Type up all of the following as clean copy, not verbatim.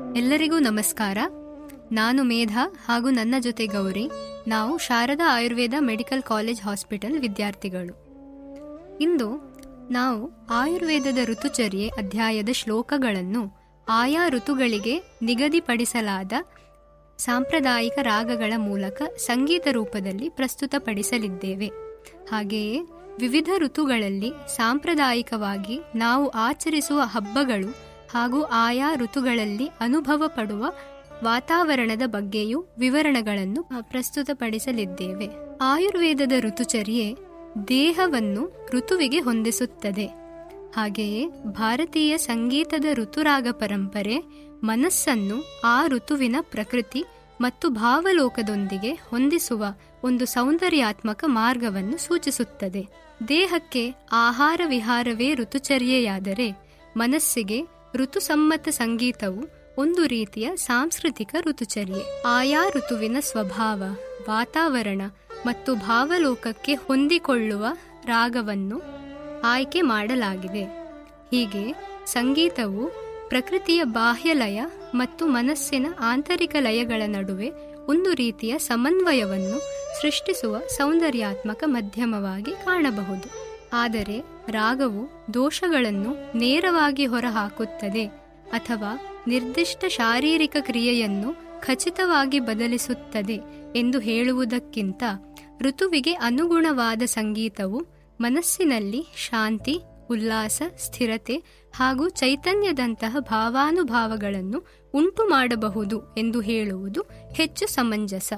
ಎಲ್ಲರಿಗೂ ನಮಸ್ಕಾರ. ನಾನು ಮೇಧಾ ಹಾಗೂ ನನ್ನ ಜೊತೆ ಗೌರಿ. ನಾವು Sharada Ayurveda medical college hospital ವಿದ್ಯಾರ್ಥಿಗಳು. ಇಂದು ನಾವು ಆಯುರ್ವೇದದ ಋತುಚರ್ಯೆ ಅಧ್ಯಾಯದ ಶ್ಲೋಕಗಳನ್ನು ಆಯಾ ಋತುಗಳಿಗೆ ನಿಗದಿಪಡಿಸಲಾದ ಸಾಂಪ್ರದಾಯಿಕ ರಾಗಗಳ ಮೂಲಕ ಸಂಗೀತ ರೂಪದಲ್ಲಿ ಪ್ರಸ್ತುತಪಡಿಸಲಿದ್ದೇವೆ. ಹಾಗೆಯೇ ವಿವಿಧ ಋತುಗಳಲ್ಲಿ ಸಾಂಪ್ರದಾಯಿಕವಾಗಿ ನಾವು ಆಚರಿಸುವ ಹಬ್ಬಗಳು ಹಾಗೂ ಆಯಾ ಋತುಗಳಲ್ಲಿ ಅನುಭವ ಪಡುವ ವಾತಾವರಣದ ಬಗ್ಗೆಯೂ ವಿವರಣೆಗಳನ್ನು ಪ್ರಸ್ತುತಪಡಿಸಲಿದ್ದೇವೆ. ಆಯುರ್ವೇದದ ಋತುಚರ್ಯೆ ದೇಹವನ್ನು ಋತುವಿಗೆ ಹೊಂದಿಸುತ್ತದೆ. ಹಾಗೆಯೇ ಭಾರತೀಯ ಸಂಗೀತದ ಋತುರಾಗ ಪರಂಪರೆ ಮನಸ್ಸನ್ನು ಆ ಋತುವಿನ ಪ್ರಕೃತಿ ಮತ್ತು ಭಾವಲೋಕದೊಂದಿಗೆ ಹೊಂದಿಸುವ ಒಂದು ಸೌಂದರ್ಯಾತ್ಮಕ ಮಾರ್ಗವನ್ನು ಸೂಚಿಸುತ್ತದೆ. ದೇಹಕ್ಕೆ ಆಹಾರ ವಿಹಾರವೇ ಋತುಚರ್ಯೆಯಾದರೆ ಮನಸ್ಸಿಗೆ ಋತುಸಮ್ಮತ ಸಂಗೀತವು ಒಂದು ರೀತಿಯ ಸಾಂಸ್ಕೃತಿಕ ಋತುಚರ್ಯೆ. ಆಯಾ ಋತುವಿನ ಸ್ವಭಾವ, ವಾತಾವರಣ ಮತ್ತು ಭಾವಲೋಕಕ್ಕೆ ಹೊಂದಿಕೊಳ್ಳುವ ರಾಗವನ್ನು ಆಯ್ಕೆ ಮಾಡಲಾಗಿದೆ. ಹೀಗೆ ಸಂಗೀತವು ಪ್ರಕೃತಿಯ ಬಾಹ್ಯ ಲಯ ಮತ್ತು ಮನಸ್ಸಿನ ಆಂತರಿಕ ಲಯಗಳ ನಡುವೆ ಒಂದು ರೀತಿಯ ಸಮನ್ವಯವನ್ನು ಸೃಷ್ಟಿಸುವ ಸೌಂದರ್ಯಾತ್ಮಕ ಮಾಧ್ಯಮವಾಗಿ ಕಾಣಬಹುದು. ಆದರೆ ರಾಗವು ದೋಷಗಳನ್ನು ನೇರವಾಗಿ ಹೊರಹಾಕುತ್ತದೆ ಅಥವಾ ನಿರ್ದಿಷ್ಟ ಶಾರೀರಿಕ ಕ್ರಿಯೆಯನ್ನು ಖಚಿತವಾಗಿ ಬದಲಿಸುತ್ತದೆ ಎಂದು ಹೇಳುವುದಕ್ಕಿಂತ ಋತುವಿಗೆ ಅನುಗುಣವಾದ ಸಂಗೀತವು ಮನಸ್ಸಿನಲ್ಲಿ ಶಾಂತಿ, ಉಲ್ಲಾಸ, ಸ್ಥಿರತೆ ಹಾಗೂ ಚೈತನ್ಯದಂತಹ ಭಾವಾನುಭಾವಗಳನ್ನು ಉಂಟು ಮಾಡಬಹುದು ಎಂದು ಹೇಳುವುದು ಹೆಚ್ಚು ಸಮಂಜಸ.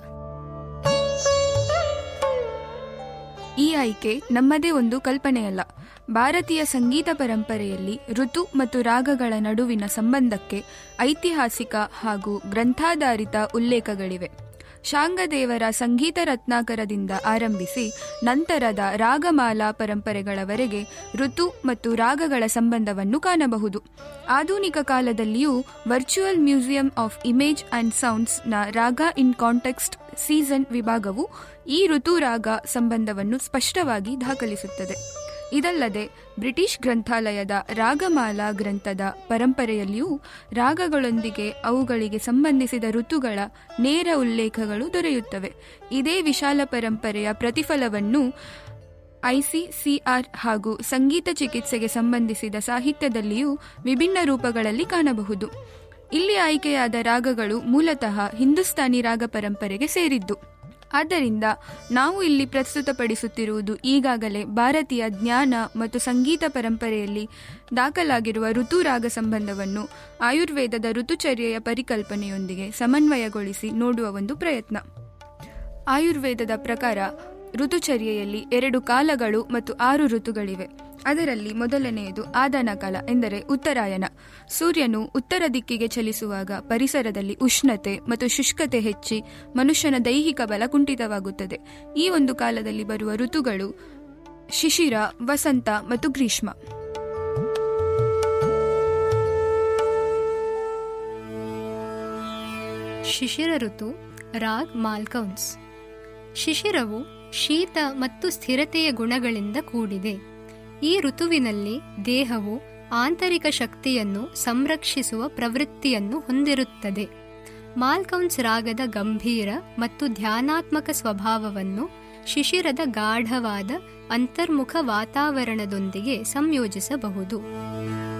ಈ ಆಯ್ಕೆ ನಮ್ಮದೇ ಒಂದು ಕಲ್ಪನೆಯಲ್ಲ. ಭಾರತೀಯ ಸಂಗೀತ ಪರಂಪರೆಯಲ್ಲಿ ಋತು ಮತ್ತು ರಾಗಗಳ ನಡುವಿನ ಸಂಬಂಧಕ್ಕೆ ಐತಿಹಾಸಿಕ ಹಾಗೂ ಗ್ರಂಥಾಧಾರಿತ ಉಲ್ಲೇಖಗಳಿವೆ. ಶಾಂಗದೇವರ ಸಂಗೀತ ರತ್ನಾಕರದಿಂದ ಆರಂಭಿಸಿ ನಂತರದ ರಾಗಮಾಲಾ ಪರಂಪರೆಗಳವರೆಗೆ ಋತು ಮತ್ತು ರಾಗಗಳ ಸಂಬಂಧವನ್ನು ಕಾಣಬಹುದು. ಆಧುನಿಕ ಕಾಲದಲ್ಲಿಯೂ virtual museum of image and ಸೌಂಡ್ಸ್ನ ರಾಗ ಇನ್ ಕಾಂಟೆಕ್ಸ್ಟ್ ಸೀಸನ್ ವಿಭಾಗವು ಈ ಋತು ರಾಗ ಸಂಬಂಧವನ್ನು ಸ್ಪಷ್ಟವಾಗಿ ದಾಖಲಿಸುತ್ತದೆ. ಇದಲ್ಲದೆ ಬ್ರಿಟಿಷ್ ಗ್ರಂಥಾಲಯದ ರಾಗಮಾಲಾ ಗ್ರಂಥದ ಪರಂಪರೆಯಲ್ಲಿಯೂ ರಾಗಗಳೊಂದಿಗೆ ಅವುಗಳಿಗೆ ಸಂಬಂಧಿಸಿದ ಋತುಗಳ ನೇರ ಉಲ್ಲೇಖಗಳು ದೊರೆಯುತ್ತವೆ. ಇದೇ ವಿಶಾಲ ಪರಂಪರೆಯ ಪ್ರತಿಫಲವನ್ನು ICCR ಹಾಗೂ ಸಂಗೀತ ಚಿಕಿತ್ಸೆಗೆ ಸಂಬಂಧಿಸಿದ ಸಾಹಿತ್ಯದಲ್ಲಿಯೂ ವಿಭಿನ್ನ ರೂಪಗಳಲ್ಲಿ ಕಾಣಬಹುದು. ಇಲ್ಲಿ ಆಯ್ಕೆಯಾದ ರಾಗಗಳು ಮೂಲತಃ ಹಿಂದೂಸ್ತಾನಿ ರಾಗ ಪರಂಪರೆಗೆ ಸೇರಿದ್ದು. ಆದ್ದರಿಂದ ನಾವು ಇಲ್ಲಿ ಪ್ರಸ್ತುತಪಡಿಸುತ್ತಿರುವುದು ಈಗಾಗಲೇ ಭಾರತೀಯ ಜ್ಞಾನ ಮತ್ತು ಸಂಗೀತ ಪರಂಪರೆಯಲ್ಲಿ ದಾಖಲಾಗಿರುವ ಋತುರಾಗ ಸಂಬಂಧವನ್ನು ಆಯುರ್ವೇದದ ಋತುಚರ್ಯೆಯ ಪರಿಕಲ್ಪನೆಯೊಂದಿಗೆ ಸಮನ್ವಯಗೊಳಿಸಿ ನೋಡುವ ಒಂದು ಪ್ರಯತ್ನ. ಆಯುರ್ವೇದದ ಪ್ರಕಾರ ಋತುಚರ್ಯೆಯಲ್ಲಿ 2 ಕಾಲಗಳು ಮತ್ತು 6 ಋತುಗಳಿವೆ. ಅದರಲ್ಲಿ ಮೊದಲನೆಯದು ಆದಾನ ಕಾಲ, ಎಂದರೆ ಉತ್ತರಾಯಣ. ಸೂರ್ಯನು ಉತ್ತರ ದಿಕ್ಕಿಗೆ ಚಲಿಸುವಾಗ ಪರಿಸರದಲ್ಲಿ ಉಷ್ಣತೆ ಮತ್ತು ಶುಷ್ಕತೆ ಹೆಚ್ಚಿ ಮನುಷ್ಯನ ದೈಹಿಕ ಬಲ ಕುಂಠಿತವಾಗುತ್ತದೆ. ಈ ಒಂದು ಕಾಲದಲ್ಲಿ ಬರುವ ಋತುಗಳು ಶಿಶಿರ, ವಸಂತ ಮತ್ತು ಗ್ರೀಷ್ಮ. ಶಿಶಿರ ಋತು, ರಾಗ್ ಮಾಲ್ಕೌನ್ಸ್. ಶಿಶಿರವು ಶೀತ ಮತ್ತು ಸ್ಥಿರತೆಯ ಗುಣಗಳಿಂದ ಕೂಡಿದೆ. ಈ ಋತುವಿನಲ್ಲಿ ದೇಹವು ಆಂತರಿಕ ಶಕ್ತಿಯನ್ನು ಸಂರಕ್ಷಿಸುವ ಪ್ರವೃತ್ತಿಯನ್ನು ಹೊಂದಿರುತ್ತದೆ. ಮಾಲ್ಕೌನ್ಸ್ ರಾಗದ ಗಂಭೀರ ಮತ್ತು ಧ್ಯಾನಾತ್ಮಕ ಸ್ವಭಾವವನ್ನು ಶಿಶಿರದ ಗಾಢವಾದ ಅಂತರ್ಮುಖ ವಾತಾವರಣದೊಂದಿಗೆ ಸಂಯೋಜಿಸಬಹುದು.